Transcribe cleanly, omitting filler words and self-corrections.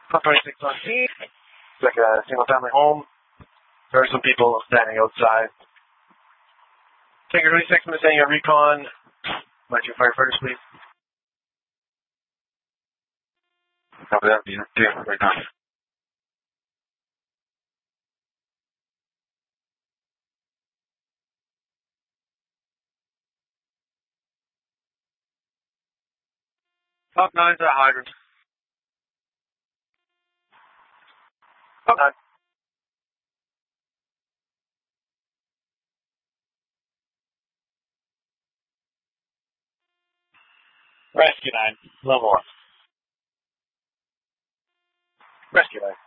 Pump 26 on scene. It's like a single-family home. There are some people standing outside. Take 26 minutes saying a recon. Might you firefighters, please? Copy that. Yeah, right now. Top 9's at hydrant. Top 9. Rescue 9. A little more. Rescue 9.